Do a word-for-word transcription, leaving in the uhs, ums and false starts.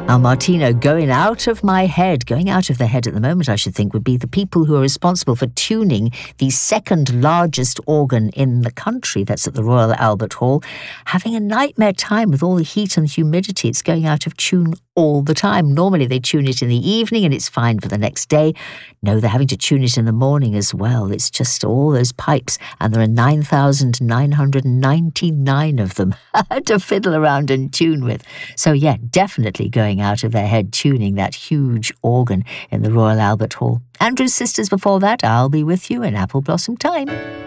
Now, Martina, going out of my head, going out of the head at the moment, I should think, would be the people who are responsible for tuning the second largest organ in the country, that's at the Royal Albert Hall, having a nightmare time with all the heat and humidity. It's going out of tune all the time. Normally they tune it in the evening and it's fine for the next day. No, they're having to tune it in the morning as well. It's just all those pipes, and there are nine thousand nine hundred ninety-nine of them to fiddle around and tune with. So yeah, definitely going out of their head tuning that huge organ in the Royal Albert Hall. Andrews Sisters before that, I'll Be With You in Apple Blossom Time.